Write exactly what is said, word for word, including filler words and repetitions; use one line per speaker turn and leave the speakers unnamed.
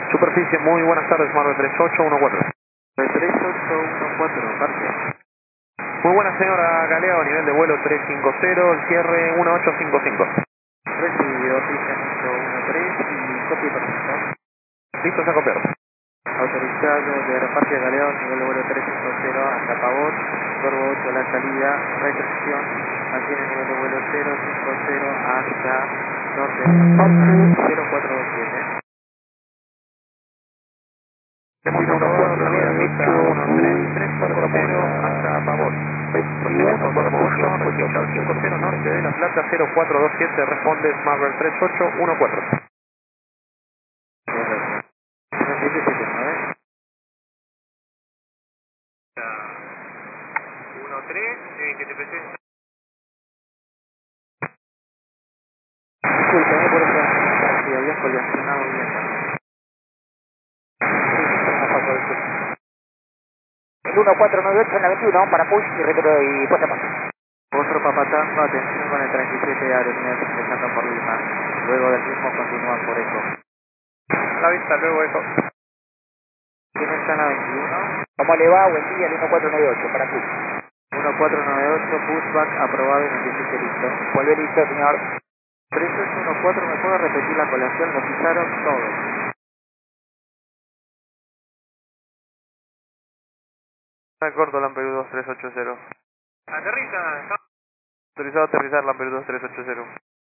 Superficie, muy buenas tardes, Marvel tres ocho uno cuatro.
tres ocho uno cuatro, parte.
Muy buenas, señora Galeao, nivel de vuelo tres cinco cero, el cierre uno ocho cinco cinco.
Recibido, pista uno tres y copia y permiso.
Listo, se copiaron.
Autorizado de aeroparque Galeao, nivel de vuelo tres cinco cero hasta Pavón, Corvo ocho la salida, restricción, mantiene nivel de vuelo cero cinco cero hasta norte cero cuatro dos siete.
Destino por favor, salida pista uno tres tres cuatro cero hasta Pavón. Procedimiento Corvo ocho, posición cinco cero norte de La Plata cero cuatro dos siete, responde Marvel tres ocho uno cuatro.
siete siete nueve.
uno tres, eh, que te presenta.
Disculpe, por eso, si había colisionado bien. El uno cuatro nueve ocho en la veintiuno para push y retiro y puesta a paso. Otro Papatango, atención con el treinta y siete aerolíneas empezando por Lima. Luego del mismo continúan por Eco.
A la vista, luego eso.
¿Quién está en la veintiuno?
¿Cómo le va? Buen día, el uno cuatro nueve ocho para push.
uno cuatro nueve ocho, pushback aprobado y notifique listo.
Vuelve listo, señor.
tres ocho uno cuatro, ¿me puede repetir la colación? Lo pisaron todos.
Está corto Lamperu dos tres ocho cero. Aterriza. Autorizado a aterrizar Lamperu dos tres ocho cero.